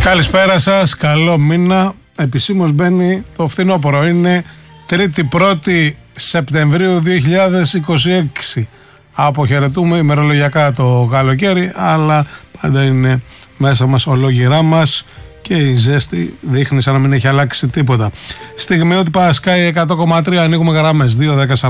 Καλησπέρα σας, καλό μήνα. Επισήμως μπαίνει το φθινόπωρο. Είναι 1η Σεπτεμβρίου 2026. Αποχαιρετούμε ημερολογιακά το καλοκαίρι, αλλά πάντα είναι μέσα μας ολόγυρά μας και η ζέστη δείχνει σαν να μην έχει αλλάξει τίποτα. Στιγμιότυπα Sky 100,3, ανοίγουμε γραμμές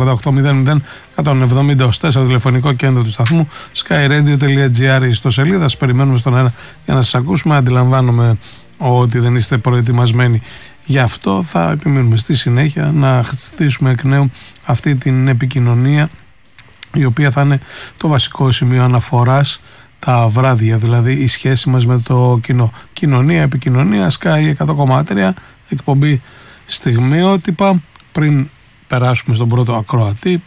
2-10-48-00-170-4, τηλεφωνικό κέντρο του σταθμού, skyradio.gr, ιστοσελίδα. Σας περιμένουμε στον αέρα για να σας ακούσουμε. Αντιλαμβάνομαι ότι δεν είστε προετοιμασμένοι γι' αυτό. Θα επιμείνουμε στη συνέχεια να χτίσουμε εκ νέου αυτή την επικοινωνία, η οποία θα είναι το βασικό σημείο αναφοράς τα βράδια, δηλαδή η σχέση μας με το κοινό. Κοινωνία, επικοινωνία, Sky 100,3, εκπομπή στιγμιότυπα. Πριν περάσουμε στον πρώτο ακροατή,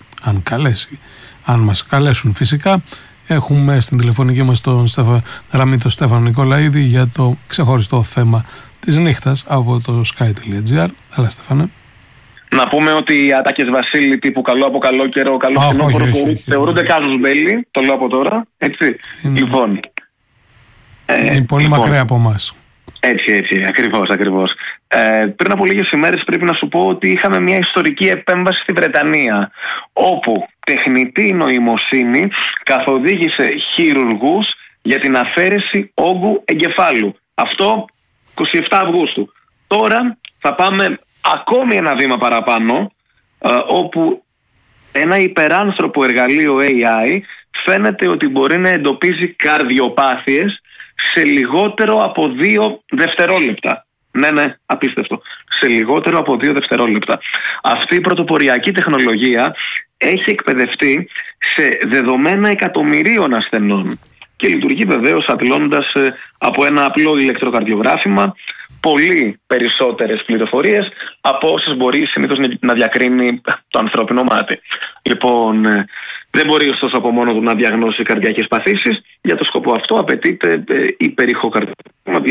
αν μας καλέσουν φυσικά, έχουμε στην τηλεφωνική μας γραμμή τον Στέφανο Νικολαίδη για το ξεχωριστό θέμα της νύχτας από το sky.gr. Έλα Στέφανε. Να πούμε ότι οι ατάκες Βασίλη τύπου καλό από καλό καιρό, καλό φθινόπωρο θεωρούνται κάζους μπέλη, το λέω από τώρα, έτσι. Λοιπόν. Είναι πολύ μακριά από εμάς. Έτσι, ακριβώς. Πριν από λίγες ημέρες πρέπει να σου πω ότι είχαμε μια ιστορική επέμβαση στη Βρετανία, όπου τεχνητή νοημοσύνη καθοδήγησε χειρουργούς για την αφαίρεση όγκου εγκεφάλου. Αυτό 27 Αυγούστου. Τώρα θα πάμε ακόμη ένα βήμα παραπάνω, όπου ένα υπεράνθρωπο εργαλείο AI φαίνεται ότι μπορεί να εντοπίζει καρδιοπάθειες σε λιγότερο από 2 δευτερόλεπτα. Ναι, απίστευτο. Σε λιγότερο από 2 δευτερόλεπτα. Αυτή η πρωτοποριακή τεχνολογία έχει εκπαιδευτεί σε δεδομένα εκατομμυρίων ασθενών και λειτουργεί βεβαίως αντλώντας από ένα απλό ηλεκτροκαρδιογράφημα πολύ περισσότερες πληροφορίες από όσες μπορεί συνήθως να διακρίνει το ανθρώπινο μάτι. Λοιπόν, δεν μπορεί ωστόσο από μόνο του να διαγνώσει καρδιακές παθήσεις. Για το σκοπό αυτό απαιτείται υπερηχοκαρδιογράφημα,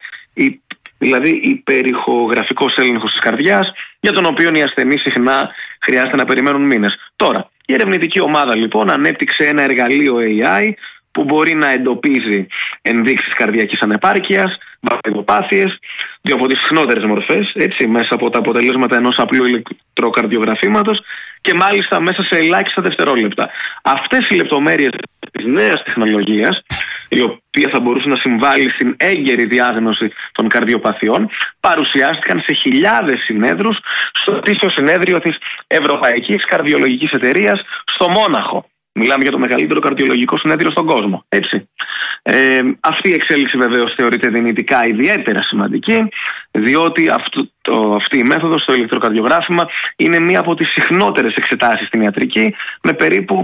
δηλαδή υπερηχογραφικός έλεγχος της καρδιάς, για τον οποίο οι ασθενείς συχνά χρειάζεται να περιμένουν μήνες. Τώρα, η ερευνητική ομάδα λοιπόν ανέπτυξε ένα εργαλείο AI που μπορεί να εντοπίζει ενδείξεις καρδιακής ανεπάρκειας, βαθμιδοπάθειες, δύο από τις συχνότερες μορφές, έτσι, μέσα από τα αποτελέσματα ενός απλού ηλεκτροκαρδιογραφήματος και μάλιστα μέσα σε ελάχιστα δευτερόλεπτα. Αυτές οι λεπτομέρειες της νέας τεχνολογίας, η οποία θα μπορούσε να συμβάλλει στην έγκαιρη διάγνωση των καρδιοπαθειών, παρουσιάστηκαν σε χιλιάδες συνέδρους στο ετήσιο συνέδριο της Ευρωπαϊκής Καρδιολογικής Εταιρείας στο Μόναχο. Μιλάμε για το μεγαλύτερο καρδιολογικό συνέδριο στον κόσμο, έτσι. Αυτή η εξέλιξη βεβαίως θεωρείται δυνητικά ιδιαίτερα σημαντική, διότι αυτή η μέθοδος, το ηλεκτροκαρδιογράφημα, είναι μία από τις συχνότερες εξετάσεις στην ιατρική, με περίπου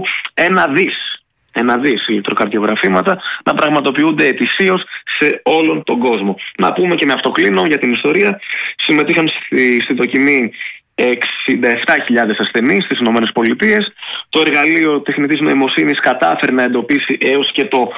1 δις ηλεκτροκαρδιογραφήματα να πραγματοποιούνται ετησίως σε όλον τον κόσμο. Να πούμε και με αυτό κλείνω για την ιστορία. Συμμετείχαν στη δοκιμή 67.000 ασθενείς στις ΗΠΑ. Το εργαλείο τεχνητής νοημοσύνης κατάφερε να εντοπίσει έως και το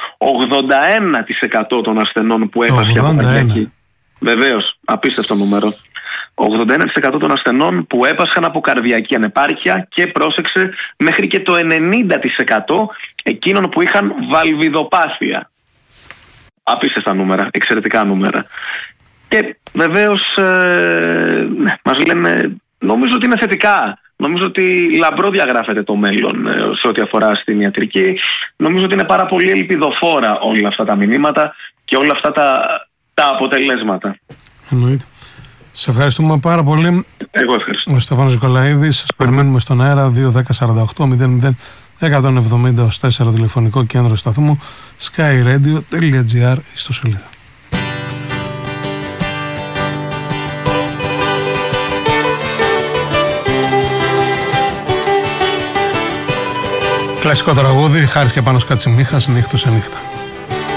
81% των ασθενών που έπασχε από καρδιακή. Βεβαίως, απίστευτο νούμερο. 81% των ασθενών που έπασχαν από καρδιακή ανεπάρκεια και πρόσεξε μέχρι και το 90% εκείνων που είχαν βαλβιδοπάθεια. Απίστευτα νούμερα, εξαιρετικά νούμερα. Και βεβαίως μας λένε, νομίζω ότι είναι θετικά. Νομίζω ότι λαμπρό διαγράφεται το μέλλον σε ό,τι αφορά στην ιατρική. Νομίζω ότι είναι πάρα πολύ ελπιδοφόρα όλα αυτά τα μηνύματα και όλα αυτά τα αποτελέσματα. Εννοείται. Σε ευχαριστούμε πάρα πολύ. Εγώ ευχαριστώ. Ο Στέφανος Νικολαίδης. Σας περιμένουμε στον αέρα 2-10-48-00-170-4, τηλεφωνικό κέντρο σταθμού, skyradio.gr, ιστοσελίδα. Κλασικό τραγούδι, Χάρης και Πάνος Κατσιμίχας, νύχτος σε νύχτα.